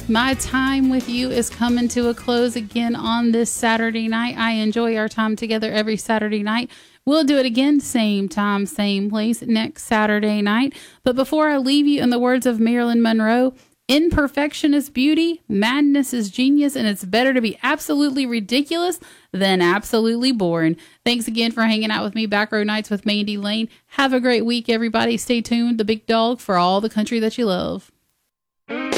My time with you is coming to a close again on this Saturday night. I enjoy our time together every Saturday night. We'll do it again, same time, same place, next Saturday night. But before I leave you, in the words of Marilyn Monroe, imperfection is beauty, madness is genius, and it's better to be absolutely ridiculous than absolutely boring. Thanks again for hanging out with me, Back Row Nights with Mandy Lane. Have a great week, everybody. Stay tuned, the big dog, for all the country that you love.